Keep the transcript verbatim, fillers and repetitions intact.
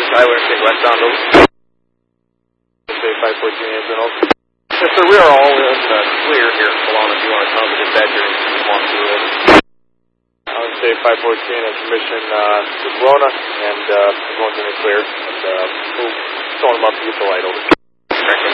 Tyler, take westbound, over. Say five fourteen, has been over. Yes, sir, we are all in uh, clear here. Along if you want to tell me just that you're walk through it. I would say five fourteen has permission uh, to Corona, and uh, everyone's in the clear. And uh, we'll phone them up to get the light over.